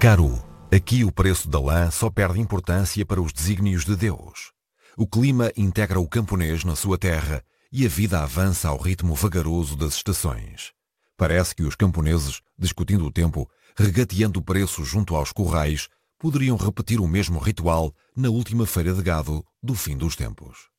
Caru, aqui o preço da lã só perde importância para os desígnios de Deus. O clima integra o camponês na sua terra e a vida avança ao ritmo vagaroso das estações. Parece que os camponeses, discutindo o tempo, regateando o preço junto aos currais, poderiam repetir o mesmo ritual na última feira de gado do fim dos tempos.